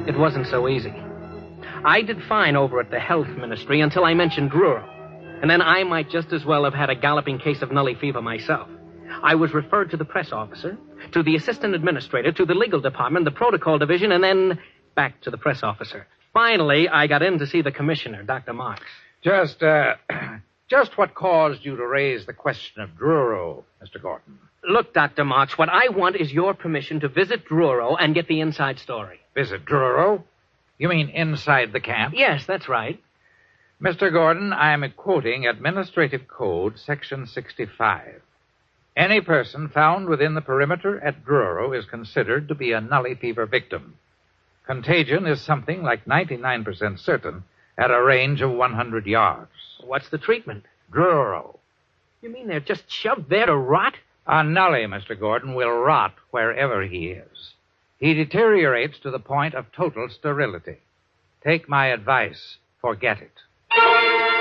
It wasn't so easy. I did fine over at the health ministry until I mentioned Druro. And then I might just as well have had a galloping case of nully fever myself. I was referred to the press officer, to the assistant administrator, to the legal department, the protocol division, and then back to the press officer. Finally, I got in to see the commissioner, Dr. Marks. Just what caused you to raise the question of Druro, Mr. Gordon? Look, Dr. Marks, what I want is your permission to visit Druro and get the inside story. Visit Druro? You mean inside the camp? Yes, that's right. Mr. Gordon, I am quoting Administrative Code, Section 65. Any person found within the perimeter at Druro is considered to be a nully fever victim. Contagion is something like 99% certain at a range of 100 yards. What's the treatment? Druro. You mean they're just shoved there to rot? A nully, Mr. Gordon, will rot wherever he is. He deteriorates to the point of total sterility. Take my advice. Forget it.